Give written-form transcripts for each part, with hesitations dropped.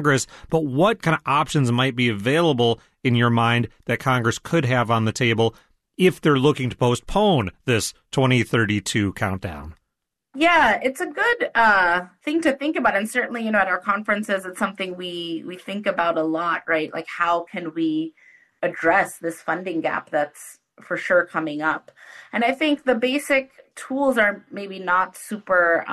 Congress, but what kind of options might be available in your mind that Congress could have on the table if they're looking to postpone this 2032 countdown? Yeah, it's a good thing to think about. And certainly, at our conferences, it's something we think about a lot, right? Like, how can we address this funding gap that's for sure coming up? And I think the basic tools are maybe not super,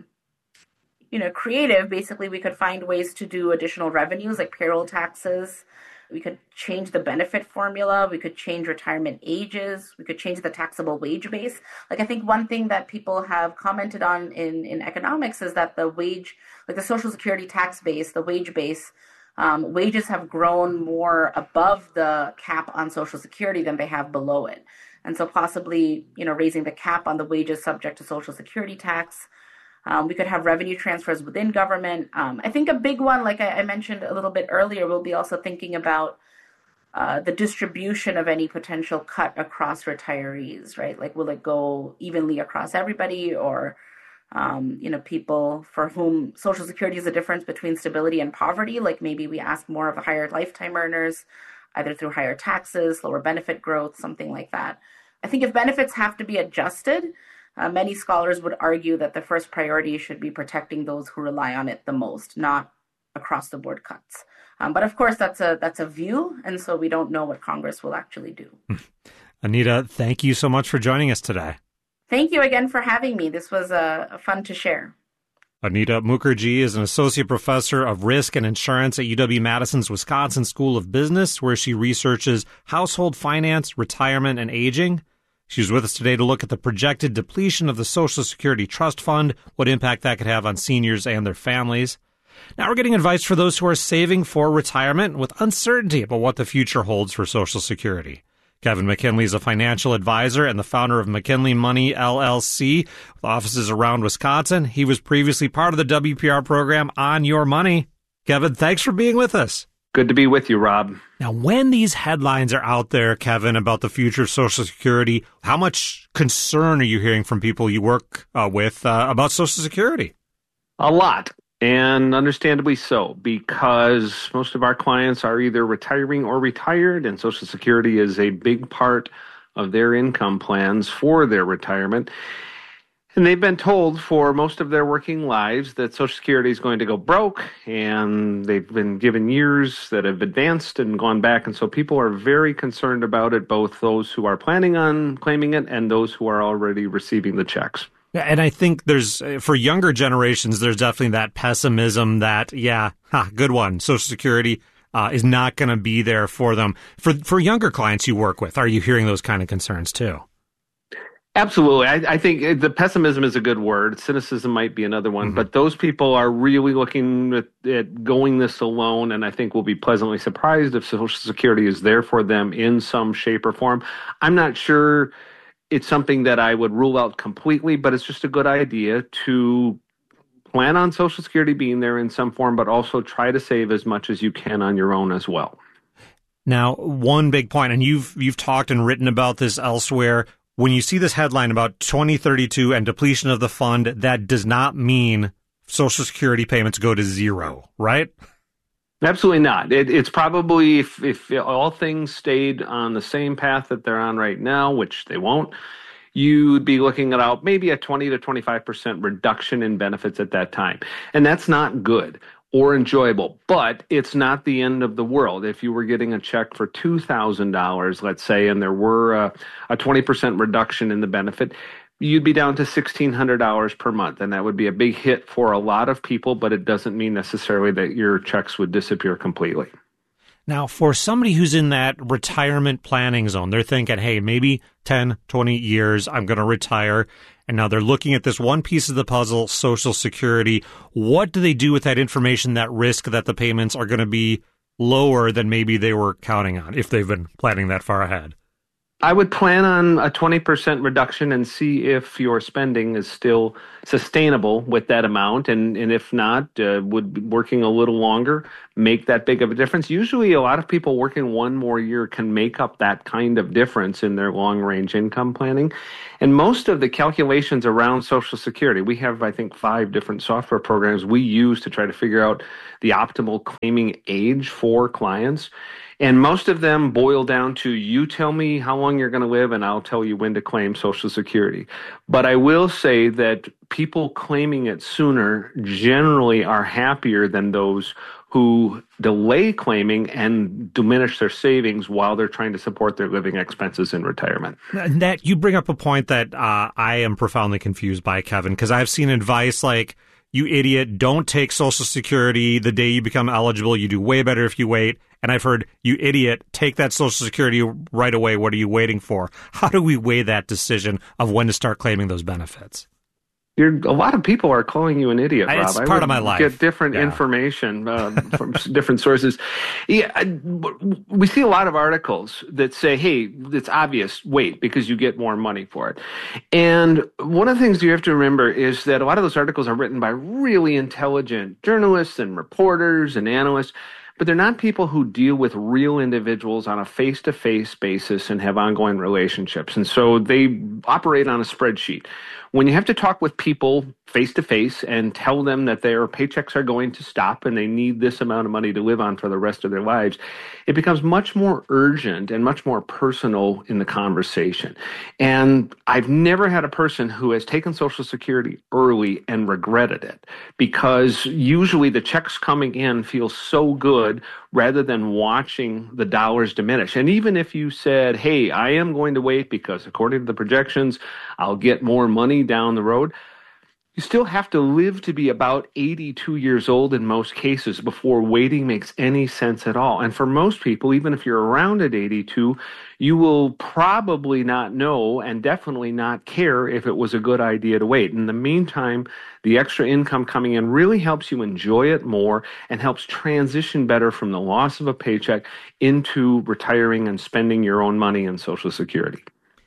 creative. Basically, we could find ways to do additional revenues like payroll taxes. We could change the benefit formula. We could change retirement ages. We could change the taxable wage base. Like, I think one thing that people have commented on in economics is that the wage, like the Social Security tax base, the wage base, wages have grown more above the cap on Social Security than they have below it. And so possibly, raising the cap on the wages subject to Social Security tax. We could have revenue transfers within government. I think a big one, like I mentioned a little bit earlier, we'll be also thinking about the distribution of any potential cut across retirees, right? Like, will it go evenly across everybody, or, people for whom Social Security is a difference between stability and poverty? Like, maybe we ask more of the higher lifetime earners, either through higher taxes, lower benefit growth, something like that. I think if benefits have to be adjusted, many scholars would argue that the first priority should be protecting those who rely on it the most, not across-the-board cuts. But of course, that's a view, and so we don't know what Congress will actually do. Anita, thank you so much for joining us today. Thank you again for having me. This was fun to share. Anita Mukherjee is an associate professor of risk and insurance at UW-Madison's Wisconsin School of Business, where she researches household finance, retirement, and aging. She's with us today to look at the projected depletion of the Social Security Trust Fund, what impact that could have on seniors and their families. Now we're getting advice for those who are saving for retirement with uncertainty about what the future holds for Social Security. Kevin McKinley is a financial advisor and the founder of McKinley Money, LLC, with offices around Wisconsin. He was previously part of the WPR program On Your Money. Kevin, thanks for being with us. Good to be with you, Rob. Now, when these headlines are out there, Kevin, about the future of Social Security, how much concern are you hearing from people you work with about Social Security? A lot, and understandably so, because most of our clients are either retiring or retired, and Social Security is a big part of their income plans for their retirement. And they've been told for most of their working lives that Social Security is going to go broke, and they've been given years that have advanced and gone back. And so people are very concerned about it, both those who are planning on claiming it and those who are already receiving the checks. Yeah, and I think for younger generations, there's definitely that pessimism that, good one, Social Security is not going to be there for them. For younger clients you work with, are you hearing those kind of concerns too? Absolutely. I think the pessimism is a good word. Cynicism might be another one, but those people are really looking at going this alone, and I think will be pleasantly surprised if Social Security is there for them in some shape or form. I'm not sure it's something that I would rule out completely, but it's just a good idea to plan on Social Security being there in some form, but also try to save as much as you can on your own as well. Now, one big point, and you've talked and written about this elsewhere, when you see this headline about 2032 and depletion of the fund, that does not mean Social Security payments go to zero, right? Absolutely not. It's probably, if all things stayed on the same path that they're on right now, which they won't, you'd be looking at maybe a 20 to 25% reduction in benefits at that time. And that's not good or enjoyable, but it's not the end of the world. If you were getting a check for $2,000, let's say, and there were a 20% reduction in the benefit, you'd be down to $1,600 per month. And that would be a big hit for a lot of people, but it doesn't mean necessarily that your checks would disappear completely. Now, for somebody who's in that retirement planning zone, they're thinking, hey, maybe 10, 20 years, I'm going to retire. And now they're looking at this one piece of the puzzle, Social Security. What do they do with that information, that risk that the payments are going to be lower than maybe they were counting on if they've been planning that far ahead? I would plan on a 20% reduction and see if your spending is still sustainable with that amount. And if not, would working a little longer make that big of a difference? Usually a lot of people working one more year can make up that kind of difference in their long-range income planning. And most of the calculations around Social Security, we have, I think, 5 different software programs we use to try to figure out the optimal claiming age for clients. And most of them boil down to, you tell me how long you're going to live and I'll tell you when to claim Social Security. But I will say that people claiming it sooner generally are happier than those who delay claiming and diminish their savings while they're trying to support their living expenses in retirement. That you bring up a point that I am profoundly confused by, Kevin, because I've seen advice like, you idiot, don't take Social Security the day you become eligible. You do way better if you wait. And I've heard, you idiot, take that Social Security right away. What are you waiting for? How do we weigh that decision of when to start claiming those benefits? A lot of people are calling you an idiot, Rob. It's part of my life. Get different information from different sources. Yeah, we see a lot of articles that say, hey, it's obvious, wait, because you get more money for it. And one of the things you have to remember is that a lot of those articles are written by really intelligent journalists and reporters and analysts, but they're not people who deal with real individuals on a face-to-face basis and have ongoing relationships. And so they operate on a spreadsheet. When you have to talk with people face-to-face and tell them that their paychecks are going to stop and they need this amount of money to live on for the rest of their lives, it becomes much more urgent and much more personal in the conversation. And I've never had a person who has taken Social Security early and regretted it, because usually the checks coming in feel so good rather than watching the dollars diminish. And even if you said, hey, I am going to wait because according to the projections, I'll get more money down the road, you still have to live to be about 82 years old in most cases before waiting makes any sense at all. And for most people, even if you're around at 82, you will probably not know and definitely not care if it was a good idea to wait. In the meantime, the extra income coming in really helps you enjoy it more and helps transition better from the loss of a paycheck into retiring and spending your own money in Social Security.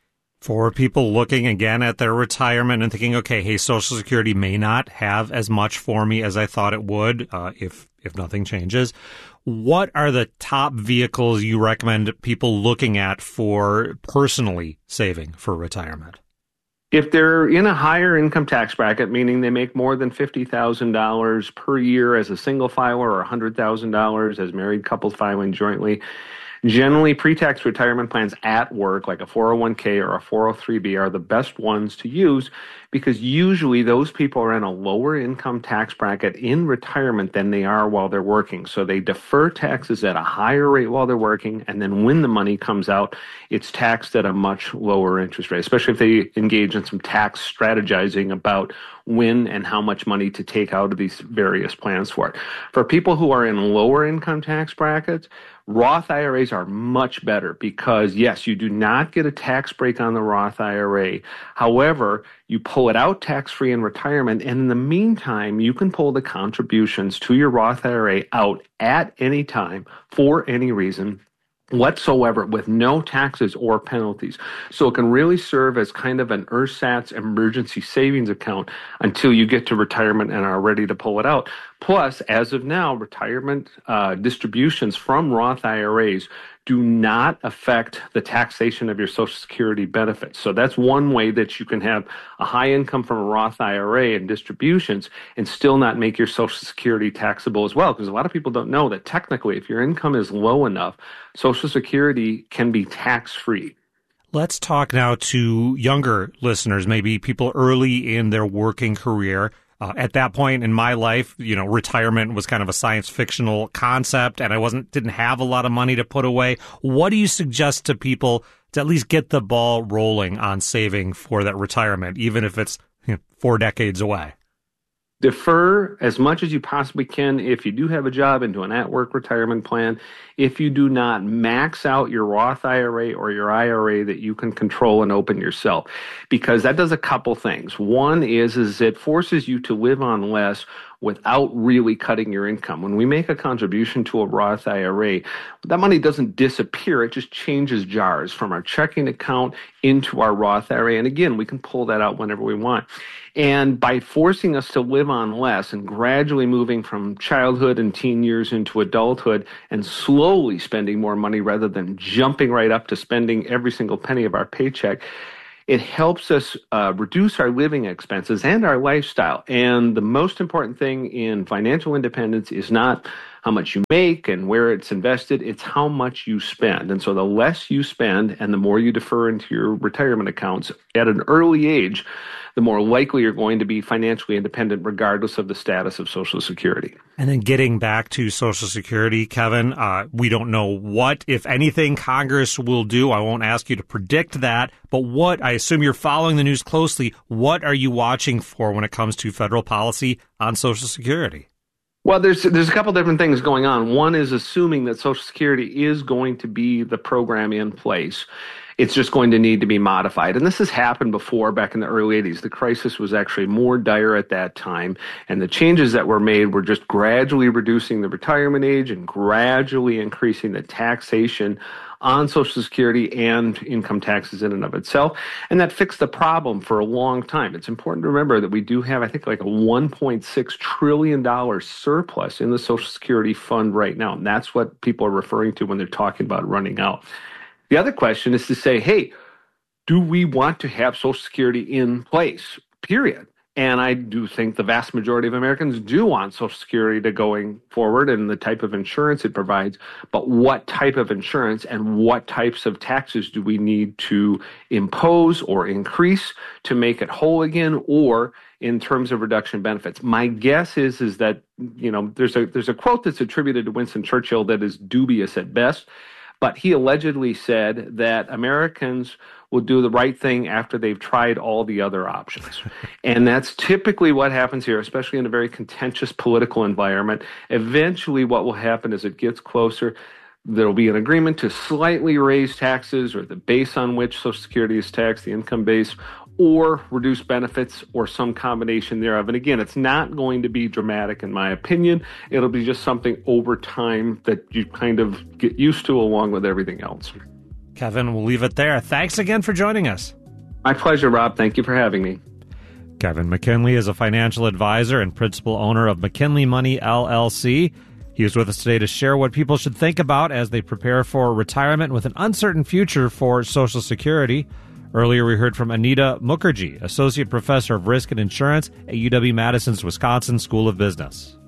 For people looking again at their retirement and thinking, okay, hey, Social Security may not have as much for me as I thought it would if nothing changes, what are the top vehicles you recommend people looking at for personally saving for retirement? If they're in a higher income tax bracket, meaning they make more than $50,000 per year as a single filer or $100,000 as married couples filing jointly, generally, pre-tax retirement plans at work, like a 401k or a 403b, are the best ones to use because usually those people are in a lower income tax bracket in retirement than they are while they're working. So they defer taxes at a higher rate while they're working, and then when the money comes out, it's taxed at a much lower interest rate, especially if they engage in some tax strategizing about when and how much money to take out of these various plans for it. For people who are in lower income tax brackets, Roth IRAs are much better because, yes, you do not get a tax break on the Roth IRA. However, you pull it out tax-free in retirement, and in the meantime, you can pull the contributions to your Roth IRA out at any time for any reason whatsoever with no taxes or penalties. So it can really serve as kind of an ersatz emergency savings account until you get to retirement and are ready to pull it out. Plus, as of now, retirement distributions from Roth IRAs do not affect the taxation of your Social Security benefits. So that's one way that you can have a high income from a Roth IRA and distributions and still not make your Social Security taxable as well. Because a lot of people don't know that technically, if your income is low enough, Social Security can be tax-free. Let's talk now to younger listeners, maybe people early in their working career. At that point in my life, retirement was kind of a science fictional concept, and I didn't have a lot of money to put away. What do you suggest to people to at least get the ball rolling on saving for that retirement, even if it's 4 decades away? Defer as much as you possibly can if you do have a job into an at-work retirement plan. If you do not, max out your Roth IRA or your IRA that you can control and open yourself, because that does a couple things. One is it forces you to live on less without really cutting your income. When we make a contribution to a Roth IRA, that money doesn't disappear. It just changes jars from our checking account into our Roth IRA. And again, we can pull that out whenever we want. And by forcing us to live on less and gradually moving from childhood and teen years into adulthood and slowly spending more money rather than jumping right up to spending every single penny of our paycheck, it helps us reduce our living expenses and our lifestyle. And the most important thing in financial independence is not how much you make and where it's invested, it's how much you spend. And so the less you spend and the more you defer into your retirement accounts at an early age, the more likely you're going to be financially independent regardless of the status of Social Security. And then getting back to Social Security, Kevin, we don't know what, if anything, Congress will do. I won't ask you to predict that, but what, I assume you're following the news closely, what are you watching for when it comes to federal policy on Social Security? Well, there's a couple different things going on. One is assuming that Social Security is going to be the program in place. It's just going to need to be modified. And this has happened before back in the early 80s. The crisis was actually more dire at that time. And the changes that were made were just gradually reducing the retirement age and gradually increasing the taxation on Social Security and income taxes in and of itself. And that fixed the problem for a long time. It's important to remember that we do have, I think, like a $1.6 trillion surplus in the Social Security fund right now. And that's what people are referring to when they're talking about running out. The other question is to say, hey, do we want to have Social Security in place, period? And I do think the vast majority of Americans do want Social Security to going forward and the type of insurance it provides. But what type of insurance and what types of taxes do we need to impose or increase to make it whole again, or in terms of reduction benefits? My guess is that, you know, there's a quote that's attributed to Winston Churchill that is dubious at best. But he allegedly said that Americans will do the right thing after they've tried all the other options. And that's typically what happens here, especially in a very contentious political environment. Eventually, what will happen as it gets closer, there will be an agreement to slightly raise taxes or the base on which Social Security is taxed, the income base, or reduce benefits, or some combination thereof. And again, it's not going to be dramatic, in my opinion. It'll be just something over time that you kind of get used to along with everything else. Kevin, we'll leave it there. Thanks again for joining us. My pleasure, Rob. Thank you for having me. Kevin McKinley is a financial advisor and principal owner of McKinley Money, LLC. He was with us today to share what people should think about as they prepare for retirement with an uncertain future for Social Security. Earlier, we heard from Anita Mukherjee, Associate Professor of Risk and Insurance at UW-Madison's Wisconsin School of Business.